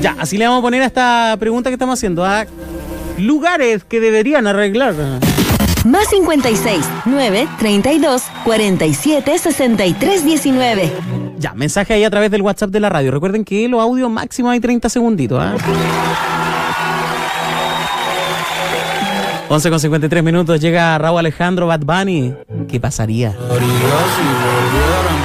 Ya, así le vamos a poner a esta pregunta que estamos haciendo. A lugares que deberían arreglar. Más 56 9 32 47 63 19. Ya, mensaje ahí a través del WhatsApp de la radio. Recuerden que los audios máximo hay 30 segunditos. 11:53 minutos. Llega Raúl Alejandro, Bad Bunny. ¿Qué pasaría?